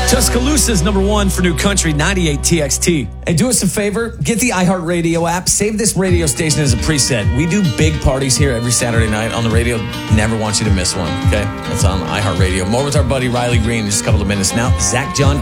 Tuscaloosa's number one for new country, 98 TXT. Hey, do us a favor. Get the iHeartRadio app. Save this radio station as a preset. We do big parties here every Saturday night on the radio. Never want you to miss one, okay? That's on iHeartRadio. More with our buddy Riley Green in just a couple of minutes now. Zach John